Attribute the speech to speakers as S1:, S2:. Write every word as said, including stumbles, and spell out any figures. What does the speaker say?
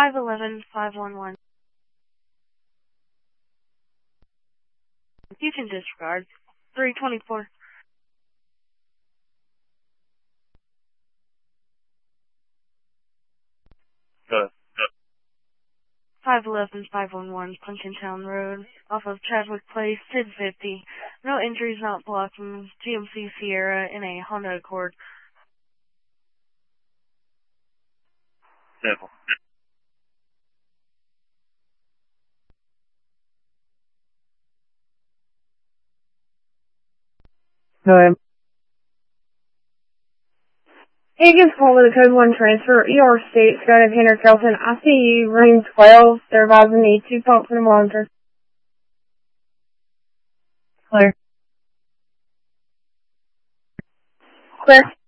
S1: five eleven five one one. You can disregard. three twenty-four.
S2: Good.
S1: five eleven five one one, Punkintown Road, off of Chadwick Place, ten fifty. No injuries, not blocking. G M C Sierra in a Honda Accord.
S2: Simple.
S3: Go ahead. Higgins call with a code one transfer, E R State, Scott of Henry Kelton, I C U, room twelve, they're advising need two pumps and a monitor. Clear. Clear.